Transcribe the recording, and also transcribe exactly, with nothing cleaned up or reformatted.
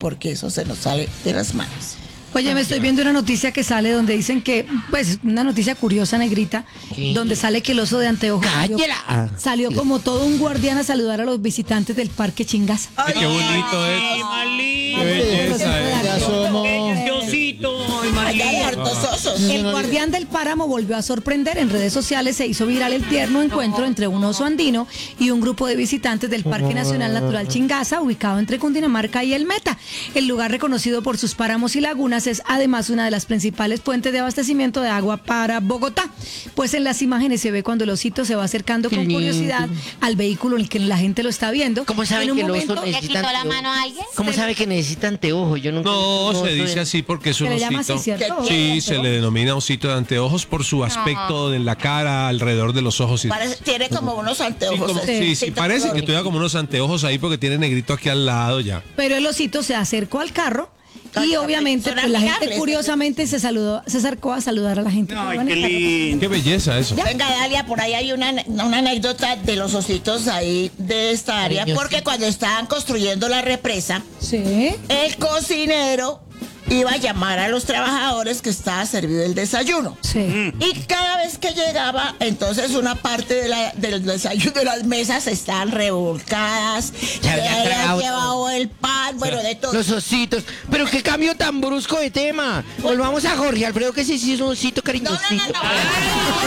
porque eso se nos sale de las manos. Oye, me estoy viendo una noticia que sale donde dicen que, pues, una noticia curiosa, negrita, ¿Qué? donde sale que el oso de anteojos salió, ¡Cállala! salió como todo un guardián a saludar a los visitantes del Parque Chingaza. Ay, qué bonito es. Malí. Qué belleza es. Ya somos. Diosito, ay, Malí. Allá hay hartos osos. El guardián del páramo volvió a sorprender. En redes sociales se hizo viral el tierno encuentro entre un oso andino y un grupo de visitantes del Parque Nacional Natural Chingaza, ubicado entre Cundinamarca y El Meta. El lugar, reconocido por sus páramos y lagunas, es además una de las principales fuentes de abastecimiento de agua para Bogotá. Pues en las imágenes se ve cuando el osito se va acercando con curiosidad al vehículo en el que la gente lo está viendo. ¿Cómo saben En un que el oso momento- necesita ¿Le quitó la anteojos? mano a alguien? ¿Cómo sabe que necesita anteojos? Yo nunca No, no se soy- dice así porque es un Se le llama osito. así, ¿cierto? Sí, se le denomina osito de anteojos por su aspecto en la cara, alrededor de los ojos. Y... Parece- tiene como unos Sí, anteojos. como- sí, sí, parece que tuviera como unos anteojos ahí porque tiene negrito aquí al lado ya. Pero el osito se acercó al carro Ay, y obviamente son pues, la gente amigables. curiosamente se saludó, se acercó a saludar a la gente. que Ay, iba en qué el carro. lindo. Qué belleza eso. Venga, Dalia, por ahí hay una, una anécdota de los ositos ahí de esta área, Cariñosito. porque cuando estaban construyendo la represa, Sí. el cocinero iba a llamar a los trabajadores que estaba servido el desayuno. Sí. Y cada vez que llegaba, entonces una parte de la, del desayuno de las mesas estaban revolcadas, Ya se había habían tragado llevado el pan, bueno, de todo. Los ositos. Pero qué cambio tan brusco de tema. Volvamos a Jorge Alfredo, que sí, sí es un osito No, no, no, cariñosito. no.